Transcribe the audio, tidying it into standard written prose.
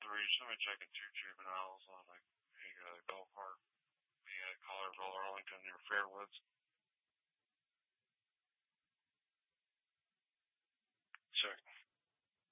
Somebody checking 2 juveniles on a golf cart at Collierville, Arlington, near Fairwoods. Check.